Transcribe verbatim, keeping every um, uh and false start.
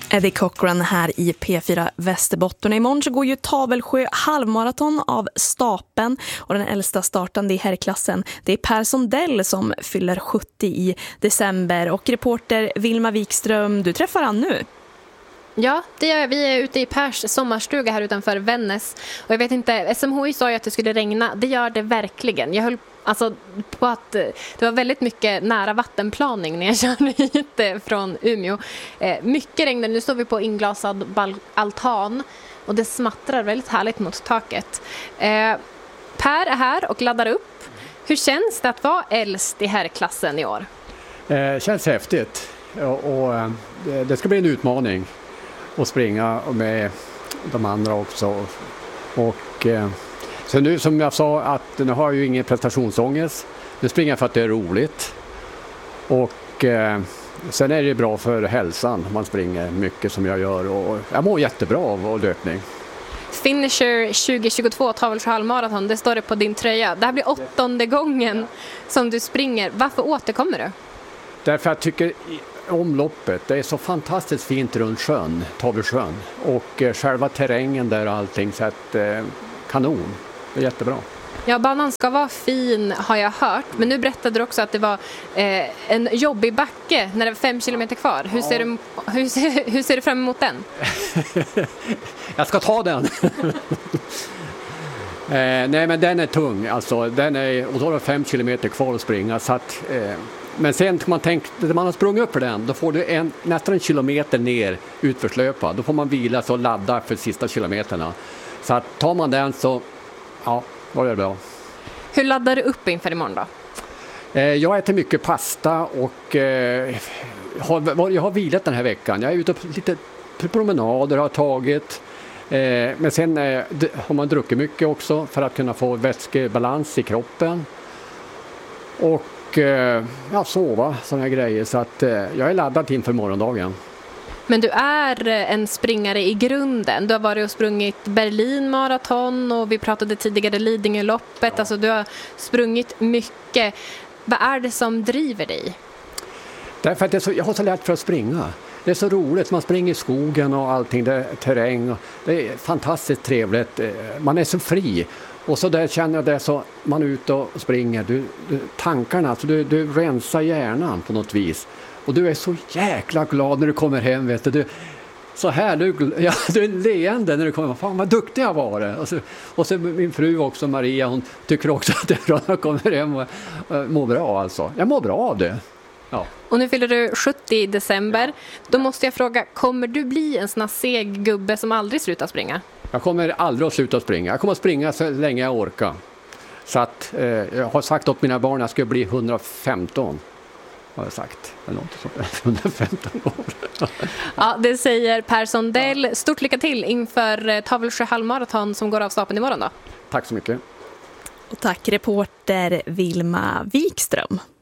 Eddie Cochran här i P fyra Västerbotten. Imorgon så går ju Tavelsjö halvmaraton av stapeln och den äldsta startande i herrklassen, det är Per Sundell som fyller sjuttio i december. Och reporter Vilma Wikström, du träffar han nu. Ja, det är, vi är ute i Pers sommarstuga här utanför Vännäs. Och jag vet inte, S M H I sa ju att det skulle regna. Det gör det verkligen. Jag höll alltså på att det var väldigt mycket nära vattenplaning när jag körde hit från Umeå. Eh, mycket regn. Nu står vi på inglasad bal- altan och det smattrar väldigt härligt mot taket. Eh, Per är här och laddar upp. Hur känns det att vara äldst i herrklassen i år? Eh, känns häftigt och, och eh, det ska bli en utmaning att springa med de andra också. Och eh, så nu som jag sa att nu har jag ju ingen prestationsångest. Nu springer jag för att det är roligt. Och eh, sen är det bra för hälsan. Man springer mycket som jag gör och jag mår jättebra av löpning. Finisher tjugo tjugotvå Tavelsjö halvmaraton, det står det på din tröja. Det här blir åttonde gången som du springer. Varför återkommer du? Därför jag tycker omloppet, det är så fantastiskt fint runt sjön, Tavelsjön. Och eh, själva terrängen där och allting, så att eh, kanon. Det är jättebra. Ja, banan ska vara fin har jag hört. Men nu berättade du också att det var eh, en jobbig backe när det var fem kilometer kvar. Hur ser, du, hur, ser, hur ser du fram emot den? Jag ska ta den. eh, nej, men den är tung. Alltså, den är, och då är det fem kilometer kvar att springa. Så att, eh, men sen man tänkt, när man har sprungit upp för den, då får du en, nästan en kilometer ner utförslöpa. Då får man vila och ladda för sista kilometerna. Så att tar man den så, ja, då är det bra. Hur laddar du upp inför imorgon då? Eh, jag äter mycket pasta och eh, har, jag har vilat den här veckan. Jag är ute på lite promenader har tagit. Eh, men sen eh, har man druckit mycket också för att kunna få vätskebalans i kroppen. Och eh, ja, sova, sådana här grejer. Så att eh, jag är laddad inför morgondagen. Men du är en springare i grunden. Du har varit och sprungit Berlin maraton och vi pratade tidigare Lidingöloppet. Ja. Alltså du har sprungit mycket. Vad är det som driver dig? Därför att det är så, jag har så lätt för att springa. Det är så roligt. Man springer i skogen och allting. Det är terräng. Och det är fantastiskt trevligt. Man är så fri. Och så där känner jag det så man är ute och springer. Du, du, tankarna, alltså du, du rensar hjärnan på något vis. Och du är så jäkla glad när du kommer hem, vet du. du så här, du, ja, du är leende när du kommer. Fan vad duktig jag var. Och så, och så min fru också, Maria, hon tycker också att det är bra när jag kommer hem och, och mår bra alltså. Jag mår bra av det. Ja. Och nu fyller du sjuttio i december. Ja. Då måste jag fråga, kommer du bli en sån här seg gubbe som aldrig slutar springa? Jag kommer aldrig att sluta springa. Jag kommer att springa så länge jag orkar. Så att eh, jag har sagt åt mina barn att jag ska bli hundrafemton. Har jag sagt. Eller något hundrafemton år. Ja, det säger Per Sundell. Stort lycka till inför Tavelsjö halvmaraton som går av stapeln imorgon då. Tack så mycket. Och tack reporter Vilma Wikström.